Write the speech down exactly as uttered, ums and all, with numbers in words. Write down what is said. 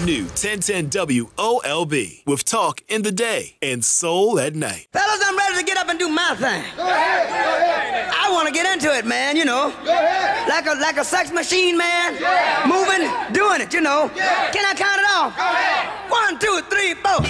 new ten ten W O L B with talk in the day and soul at night. Fellas, I'm ready to get up and do my thing. Go ahead, go ahead. I want to get into it, man, you know. Go ahead. Like a like a sex machine, man. Yeah. Moving, doing it, you know. Yeah. Can I count it off? Go ahead. One, two, three, four.